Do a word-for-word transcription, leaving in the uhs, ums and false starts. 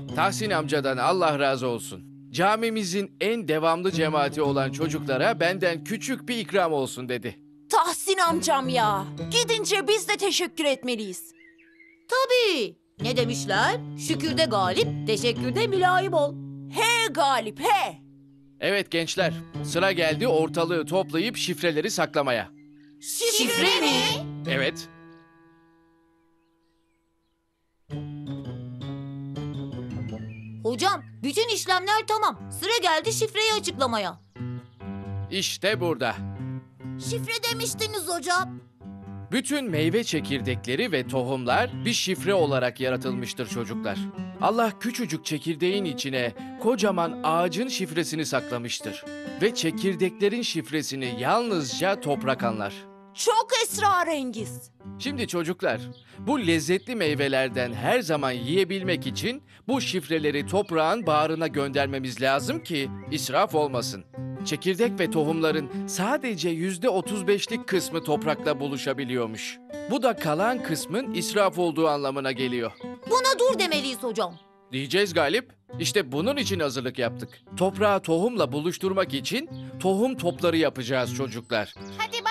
Tahsin amcadan Allah razı olsun. Camimizin en devamlı cemaati olan çocuklara benden küçük bir ikram olsun dedi. Tahsin amcam ya. Gidince biz de teşekkür etmeliyiz. Tabii. Ne demişler? Şükürde galip, teşekkürde mülayim ol. He Galip he. Evet gençler, sıra geldi ortalığı toplayıp şifreleri saklamaya. Şifre mi? Evet, Hocam, bütün işlemler tamam. Sıra geldi şifreyi açıklamaya. işte burada. Şifre demiştiniz hocam. Bütün meyve çekirdekleri ve tohumlar bir şifre olarak yaratılmıştır çocuklar. Allah küçücük çekirdeğin içine kocaman ağacın şifresini saklamıştır. Ve çekirdeklerin şifresini yalnızca toprak anlar. Çok esrarengiz. Şimdi çocuklar, bu lezzetli meyvelerden her zaman yiyebilmek için bu şifreleri toprağın bağrına göndermemiz lazım ki israf olmasın. Çekirdek ve tohumların sadece yüzde otuz beşlik kısmı toprakla buluşabiliyormuş. Bu da kalan kısmın israf olduğu anlamına geliyor. Buna dur demeliyiz hocam. Diyeceğiz Galip. İşte bunun için hazırlık yaptık. Toprağı tohumla buluşturmak için tohum topları yapacağız çocuklar. Hadi